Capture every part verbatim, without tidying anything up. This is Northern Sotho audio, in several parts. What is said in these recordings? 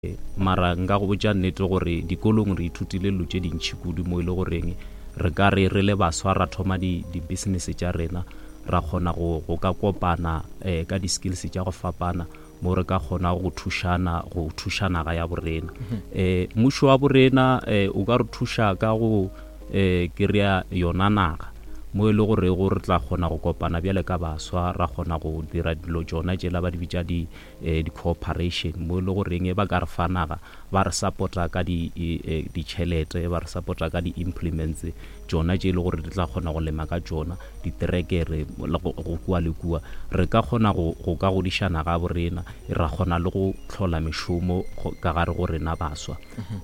mara nka go botša nnete gore dikolong re ithutile lo tše dintšhi kudu mo ile goreng re ka re re le baswa ra thoma di di business tša rena ra kgona go go ka kopana eh, ka di skills tša go fapana mo re ka kgona go thušana go thušana ga ya borena eh mmušo wa borena eh, o ka re thuša ka go eh, kry-a yona naga mo ile gore go re tla kgona go kopana bjale ka baswa ra kgona go dira dilo tšona tšela ba di bitša di eh, di cooperation mo ile goreng ba ka re fanaga ba re supporta ka di eh, di tšhelete ba re supporta ka di implements tšona tše ile gore di tla kgona go lema ka tšona di trekere go kua le kua re ka kgona go go ka godišana ga borena ra kgona le go tlhola mešomo ka gare go rena baswa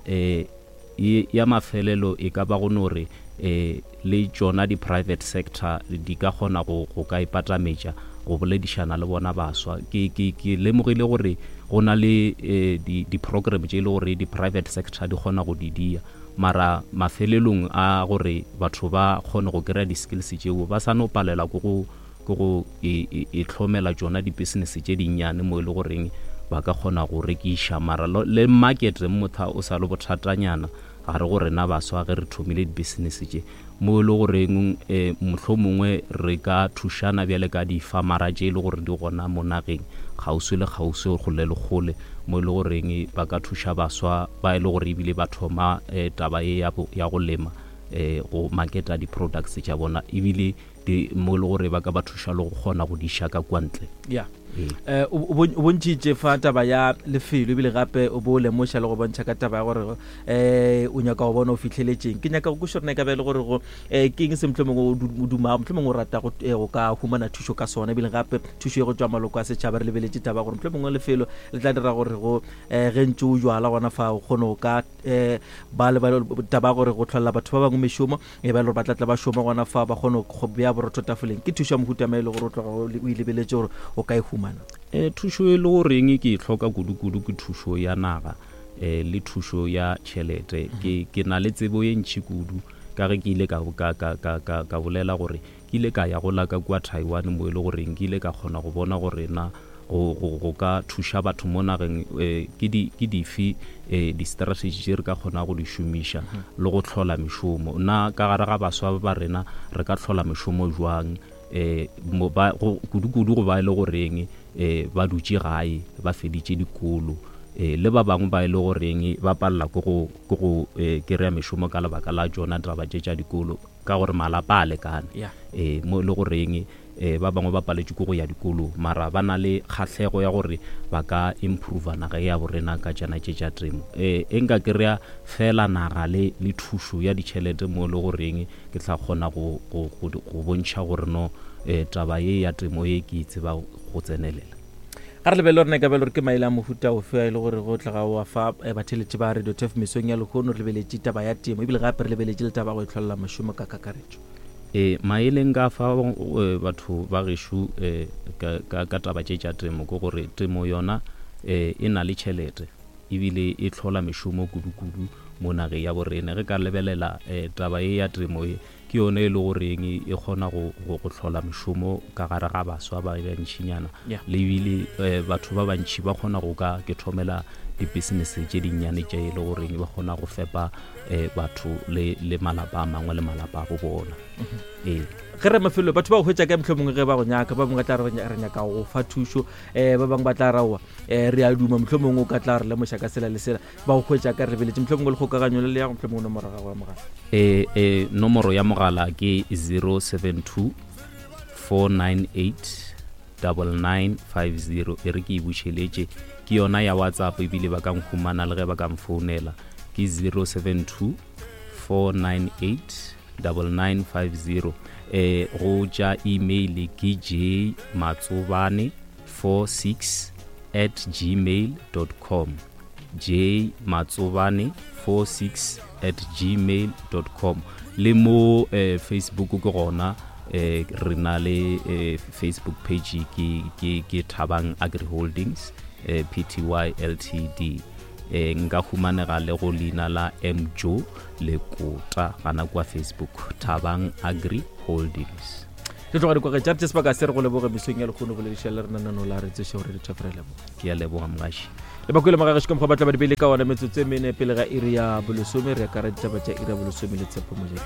eh ya mafelelo e ka ba go nore eh le tšona di private sector di ka kgona go go ka ipatametša go boledišana le bona baswa ke ke ke lemogile gore go na le eh, di di program tše le gore di private sector di kgona go di dia mara mafelelong a gore batho ba kgone go kry-a di skills tšeo ba sa no palela go go go e tlhomela tšona di business tše dinnyane mo ile goreng ba ka kgona go rekiša mara le market motha o sa le bothatanyana ga re gore na baswa ge re thomile di business tše mo ile goreng eh, mohlomongwe re ka thušana bjale ka di famara tše ile gore di gona mo nageng gausi le gausi go le le gole mo ile goreng ba ka thuša baswa ba ile gore ebile ba thoma eh, taba e ya go lema eh, go marketa di products tša bona ebile di mo ile gore ba ka ba thuša le go kgona go di shaka kwa ntle ya eh o bontšitše fa taba ya lefelo ebile gape o bo lemoša le go bontšha ka taba ya gore eh o nyaka go bona o fitlheletšeng ke nyaka go kušorena ka be le gore go eh ke eng se mohlomongwe o duma mohlomongwe o rata go go ka humana thušo ka sona ebile gape thušo e go tšwa maloko a setšhaba re lebeletše taba gore mohlomongwe lefelo le tla dira gore go eh ge ntše o jwala gona fa o kgone go ka eh ba le taba gore go tlholela batho ba bangwe mešomo e ba le gore ba tlatla ba šoma gona fa ba kgone go bea borotho tafoleng ke thušo ya mohuta maele gore o tloga o lebeletše gore o ka e humana eh thušo e le goreng ke itlhoka kudu-kudu ke thušo ya naga eh le thušo ya tšhelete ke ke na le tsebo ye ntši kudu ka ge ke ile ka ka ka ka ka bolela gore ke ile ka ya go la ka kwa Taiwan mo ile goreng ke ile ka kgona go bona gore na go go ka thuša batho mo nageng eh ke di ke difi eh di strategy tše re ka kgona go di šomiša le go tlhola mešomo na ka gare ga baswa ba rena re ka tlhola mešomo jwang eh mo ba kudu-kudu go ba ile goreng eh ba dutše gae ba feditše dikolo eh le ba bangwe ba ile goreng ba palla go go go kry-a mešomo ka lebaka la tšona taba tše tša dikolo ka gore malapa a lekane eh mo ile goreng eh ba bangwe ba paletše go ya dikolo mara ba na le kgahlego ya gore ba ka improve naga ya borena ka tšana tše tša temo eh enka kry-a fela naga le le thušo ya ditšhelete mo ile goreng ke tla kgona go go go bontšha gore no eh taba ye ya temo ye ke tseba go tsenelela ga re lebele rena ka bele gore ke maele a mohuta o fe ile gore go tlaga wa fa batheletše ba radio T F mesong ya lekgono re lebeletše taba ya temo ebile gape re lebeletše le taba go itlholela mašomo ka kakaretšo eh maeleng ka fa batho ba geshu eh ka ka taba tše tša temo go gore temo yona eh e na le tšhelete ebile e tlhola mešomo kudu-kudu mo nageng ya borena ge ka lebelela eh taba ye ya temo ye ke yone e le goreng e kgona go go tlhola mešomo ka gare ga baswa ba ba ntšinyana le ebile batho ba bantši ba kgona go ka ke thomela di business tše dinnyane tše e le goreng ba kgona go fepa eh batho le le malapa a mangwe le malapa go bona eh ge re mafelo batho ba go hwetša ka mohlomongwe ge ba go nyaka ba bangwe tla re nyaka go fa thušo eh ba bangwe ba tla rawa eh re a duma mohlomongwe o ka tla re lemoša ka sela le sela ba go hwetša ka re lebeletše mohlomongwe le kgokaganyo le le ya mohlomongwe nomoro ga go ya mogala eh eh nomoro ya mogala ke zero seven two four nine eight nine nine five zero e re ke e bušeletše ke yona ya WhatsApp ebile ba ka nkhumana le ge ba ka mfounela ke zero seven two four nine eight nine nine five zero eh go ja email ke j matsobane four six at gmail dot com j matsobane four six at gmail dot com le mo eh, Facebook go gona eh re na le eh, Facebook page ke ke ke Thabang Agri Holdings eh, Pty Ltd eh nka humanega le go lina la Mjo le kota gana kwa Facebook Thabang Agri Holdings le tloga dikwa tša tse sebaka se re go leboge mesong ya lekgono go le dišala re nanano la re tse gore re tšafere lebo ke ya leboga mogaši le ba kwele magagetši ka mokgwa batla ba di bele ka ona metsotso e mene pele ga iri ya bolesome re ka ra ditaba tša iri ya bolesome le tshepo mo